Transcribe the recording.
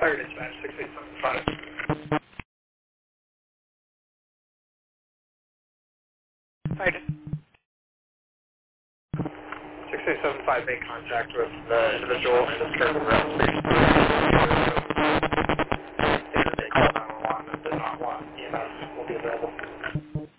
Fire dispatch, 6875. Fire dispatch. 6875, make contact with the individual in the current route station.